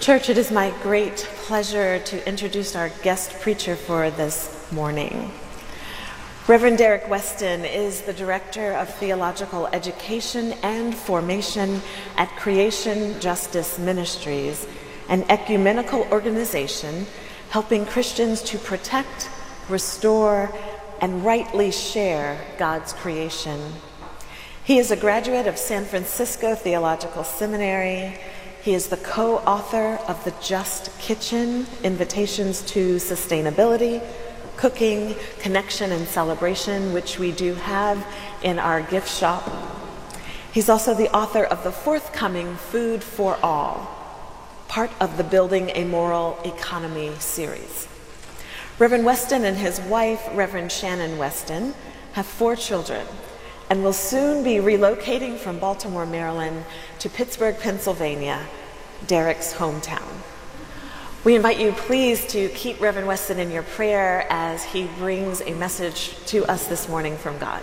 Church, it is my great pleasure to introduce our guest preacher for this morning. Reverend Derek Weston is the Director of Theological Education and Formation at Creation Justice Ministries, an ecumenical organization helping Christians to protect, restore, and rightly share God's creation. He is a graduate of San Francisco Theological Seminary. He is the co-author of The Just Kitchen, Invitations to Sustainability, Cooking, Connection, and Celebration, which we do have in our gift shop. He's also the author of the forthcoming Food for All, part of the Building a Moral Economy series. Reverend Weston and his wife, Reverend Shannon Weston, have 4 children and will soon be relocating from Baltimore, Maryland to Pittsburgh, Pennsylvania, Derek's hometown. We invite you please to keep Reverend Weston in your prayer as he brings a message to us this morning from God.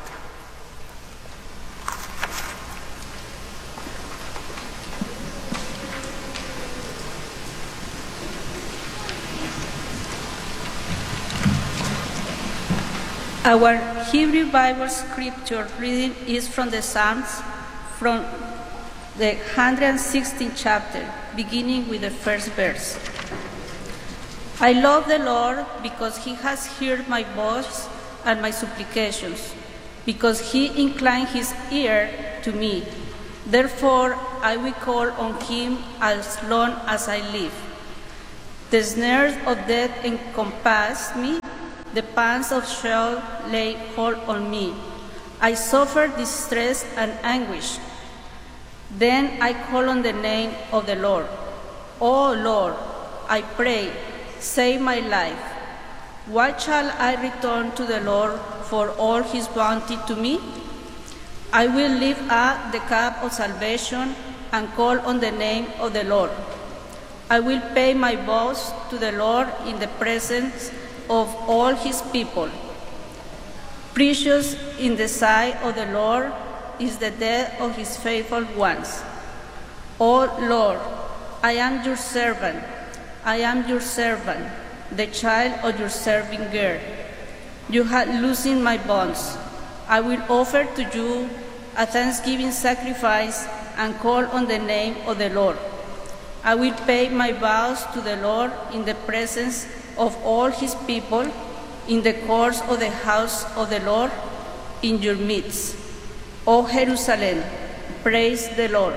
Our Hebrew Bible scripture reading is from the Psalms, from the 116th chapter, beginning with the first verse. I love the Lord because he has heard my voice and my supplications, because he inclined his ear to me. Therefore, I will call on him as long as I live. The snares of death encompassed me. The pangs of Sheol lay hold on me. I suffered distress and anguish. Then I call on the name of the Lord. O Lord, I pray, save my life. Why shall I return to the Lord for all his bounty to me? I will lift up the cup of salvation and call on the name of the Lord. I will pay my vows to the Lord in the presence of all his people. Precious in the sight of the Lord is the death of his faithful ones. O Lord, I am your servant. I am your servant, the child of your serving girl. You have loosened my bonds. I will offer to you a thanksgiving sacrifice and call on the name of the Lord. I will pay my vows to the Lord in the presence of all his people, in the courts of the house of the Lord, in your midst. O Jerusalem, praise the Lord.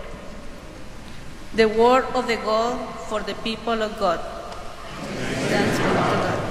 The word of the God for the people of God. Thanks be to God.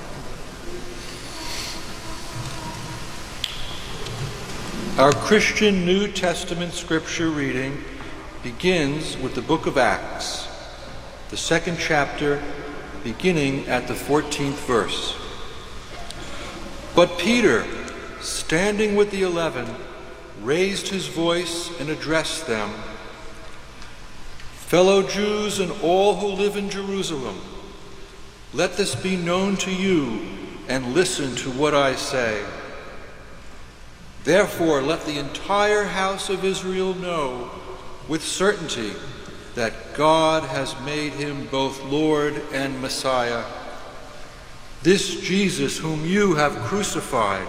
Our Christian New Testament scripture reading begins with the book of Acts, the 2nd chapter, beginning at the 14th verse. But Peter, standing with the 11, raised his voice and addressed them, "Fellow Jews and all who live in Jerusalem, let this be known to you and listen to what I say. Therefore, let the entire house of Israel know with certainty that God has made him both Lord and Messiah, this Jesus whom you have crucified."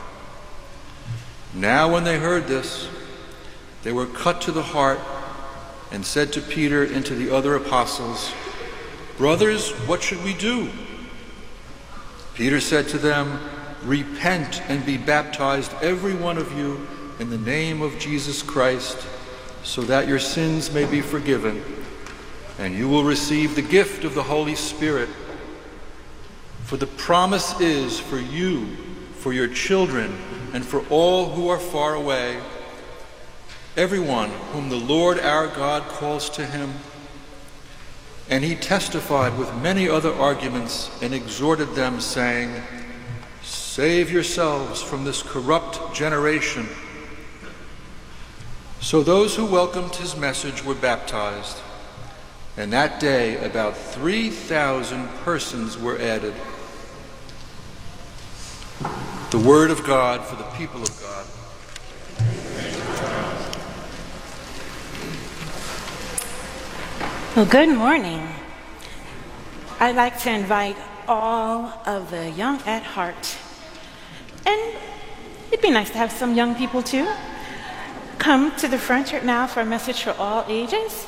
Now when they heard this, they were cut to the heart and said to Peter and to the other apostles, "Brothers, what should we do?" Peter said to them, "Repent and be baptized, every one of you, in the name of Jesus Christ, so that your sins may be forgiven, and you will receive the gift of the Holy Spirit. For the promise is for you, for your children, and for all who are far away, everyone whom the Lord our God calls to him." And he testified with many other arguments and exhorted them, saying, "Save yourselves from this corrupt generation." So those who welcomed his message were baptized, and that day about 3,000 persons were added. The word of God for the people of God. Well, good morning. I'd like to invite all of the young at heart, and it'd be nice to have some young people too, come to the front right now for a message for all ages.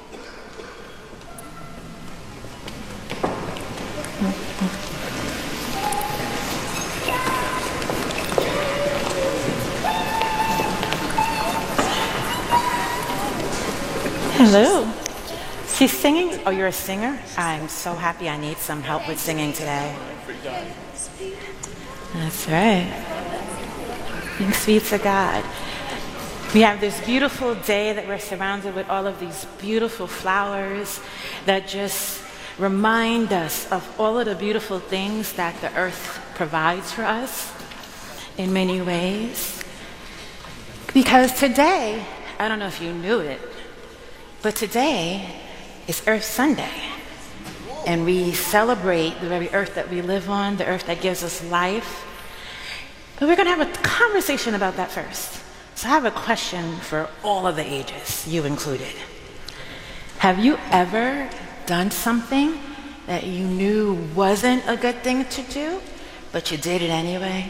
Hello. She's singing? Oh, you're a singer? I'm so happy. I need some help with singing today. That's right. Thanks be to God. We have this beautiful day that we're surrounded with all of these beautiful flowers that just remind us of all of the beautiful things that the earth provides for us in many ways. Because today, I don't know if you knew it, but today is Earth Sunday. And we celebrate the very earth that we live on, the earth that gives us life. But we're going to have a conversation about that first. So I have a question for all of the ages, you included. Have you ever done something that you knew wasn't a good thing to do, but you did it anyway?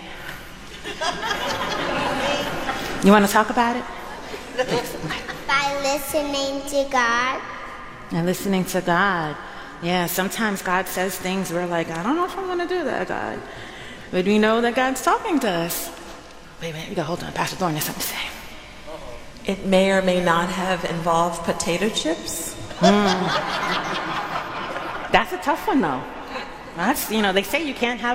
You want to talk about it? By listening to God. And listening to God. Yeah, sometimes God says things we're like, I don't know if I'm going to do that, God. But we know that God's talking to us. Wait a minute, we got to hold on. Pastor Thorne has something to say. It may or may not have involved potato chips. That's a tough one, though. That's, they say you can't have